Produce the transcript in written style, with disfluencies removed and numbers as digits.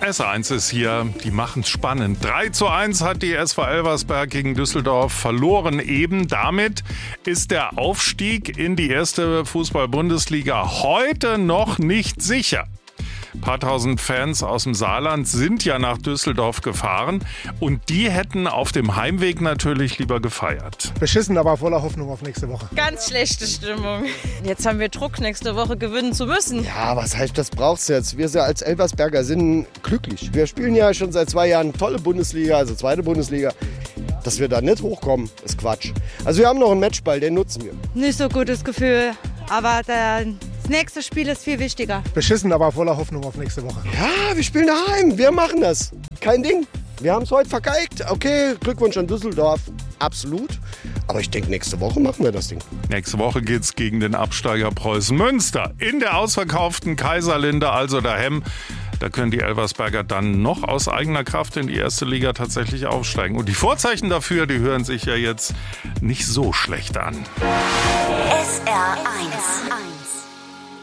S1 ist hier, die machen es spannend. 3:1 hat die SV Elversberg gegen Düsseldorf verloren eben. Damit ist der Aufstieg in die erste Fußball-Bundesliga heute noch nicht sicher. Ein paar tausend Fans aus dem Saarland sind ja nach Düsseldorf gefahren und die hätten auf dem Heimweg natürlich lieber gefeiert. Beschissen, aber voller Hoffnung auf nächste Woche. Ganz schlechte Stimmung. Jetzt haben wir Druck, nächste Woche gewinnen zu müssen. Ja, was heißt, das braucht's jetzt? Wir als Elversberger sind glücklich. Wir spielen ja schon seit 2 Jahren tolle Bundesliga, also zweite Bundesliga. Dass wir da nicht hochkommen, ist Quatsch. Also wir haben noch einen Matchball, den nutzen wir. Nicht so gutes Gefühl, aber das nächste Spiel ist viel wichtiger. Beschissen, aber voller Hoffnung auf nächste Woche. Ja, wir spielen daheim, wir machen das. Kein Ding. Wir haben es heute vergeigt. Okay, Glückwunsch an Düsseldorf, absolut. Aber ich denke, nächste Woche machen wir das Ding. Nächste Woche geht's gegen den Absteiger Preußen Münster. In der ausverkauften Kaiserlinde, also der Hemm. Da können die Elversberger dann noch aus eigener Kraft in die erste Liga tatsächlich aufsteigen. Und die Vorzeichen dafür, die hören sich ja jetzt nicht so schlecht an. SR1